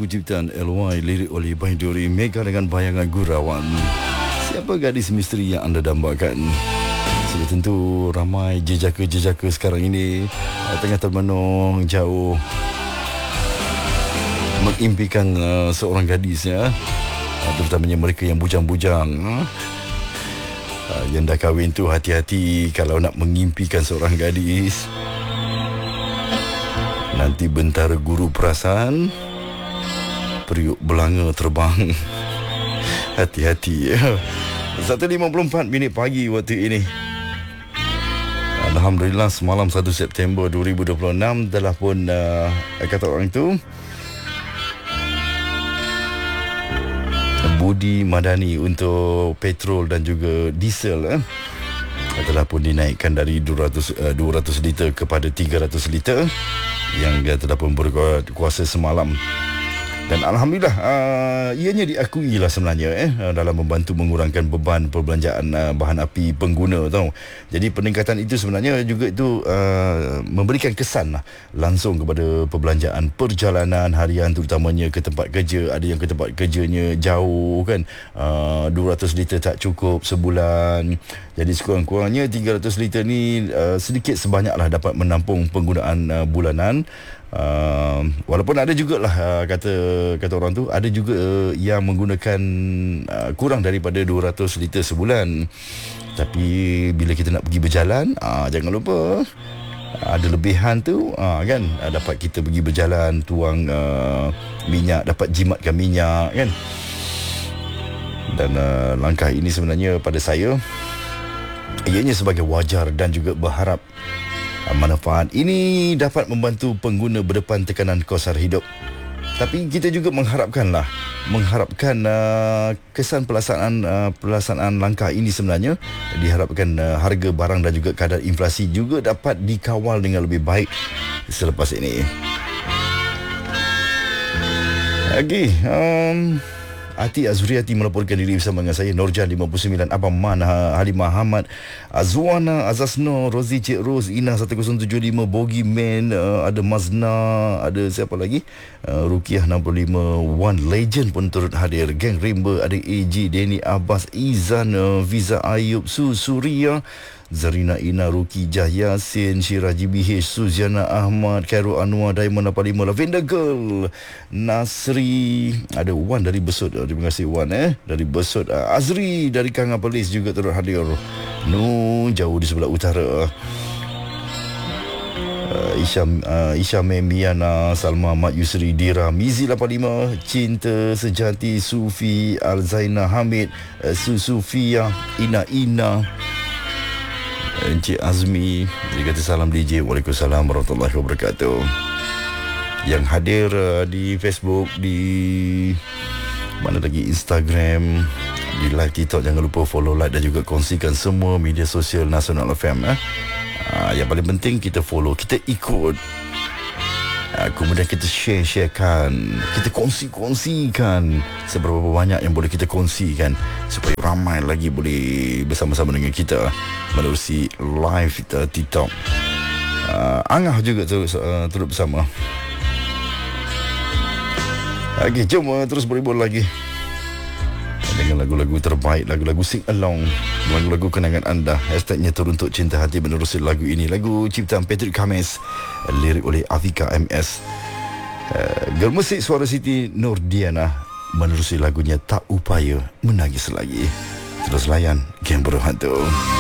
lagu ciptaan LY, lirik oleh Baiduri, Mega dengan bayangan gurauan. Siapa gadis misteri yang anda dambakan? Sudah tentu ramai jejaka-jejaka sekarang ini tengah termenung jauh mengimpikan seorang gadis, ya. Terutamanya mereka yang bujang-bujang. Yang dah kahwin tu hati-hati kalau nak mengimpikan seorang gadis. Nanti bentara guru perasaan, periuk belanga terbang. Hati-hati, ya. 1.54 minit pagi waktu ini. Alhamdulillah, semalam 1 September 2026 telah pun kata orang itu, budi madani untuk petrol dan juga diesel telah pun dinaikkan dari 200 liter kepada 300 liter yang telah pun berkuasa semalam. Dan Alhamdulillah, ianya diakui lah sebenarnya dalam membantu mengurangkan beban perbelanjaan bahan api pengguna, tahu. Jadi peningkatan itu sebenarnya juga itu memberikan kesan lah langsung kepada perbelanjaan perjalanan harian, terutamanya ke tempat kerja. Ada yang ke tempat kerjanya jauh kan, 200 liter tak cukup sebulan. Jadi sekurang-kurangnya 300 liter ni sedikit sebanyaklah dapat menampung penggunaan bulanan. Walaupun ada jugalah kata orang tu, ada juga yang menggunakan kurang daripada 200 liter sebulan. Tapi bila kita nak pergi berjalan, jangan lupa ada lebihan tu kan, dapat kita pergi berjalan, tuang minyak, dapat jimatkan minyak kan. Dan langkah ini sebenarnya pada saya ianya sebagai wajar dan juga berharap manfaat ini dapat membantu pengguna berdepan tekanan kos harga hidup. Tapi kita juga mengharapkan kesan pelaksanaan langkah ini sebenarnya diharapkan harga barang dan juga kadar inflasi juga dapat dikawal dengan lebih baik selepas ini. Okey, Ati Azriati melaporkan diri bersama dengan saya, Nurjan 59, Abang Man, Halimah Ahmad, Azwana, Azasno, Rozi, Cik Ros, Ina 1075, Bogi Man, ada Mazna, ada siapa lagi, Rukiah 65, One Legend pun turut hadir, Geng Rimba, ada AG, Denny Abbas, Izan, Viza Ayub, Suria, Zarina Ina, Ruki Jah Yasin, Syiraji BH, Suziana Ahmad, Khairul Anwar, Diamond 85, Lavender Girl, Nasri, ada Wan dari Besut, terima kasih Wan dari Besut, Azri dari Kangapelis juga turut hadir. Jauh di sebelah utara. Isha Memiana, Salma Mat Yusri, Dira, Mizi 85, Cinta Sejati, Sufi, Alzaina Hamid, Sufia, Ina, Encik Azmi, dia kata salam DJ. Waalaikumsalam warahmatullahi wabarakatuh. Yang hadir di Facebook, di mana lagi, Instagram, di live TikTok, jangan lupa follow, like dan juga kongsikan semua media sosial Nasional FM. Yang paling penting kita follow, kita ikut, kemudian kita sharekan, kita kongsikan seberapa banyak yang boleh kita kongsikan supaya ramai lagi boleh bersama-sama dengan kita menerusi live TikTok. Angah juga turut bersama. Okey, jom terus berhibur lagi dengan lagu-lagu terbaik, lagu-lagu sing along, lagu-lagu kenangan anda. Hashtagnya teruntuk cinta hati menerusi lagu ini. Lagu ciptaan Patrick Kames, lirik oleh Afika MS. Germusik suara Siti Nurdiana menerusi lagunya Tak Upaya Menangis Lagi. Terus layan Game Berhantu.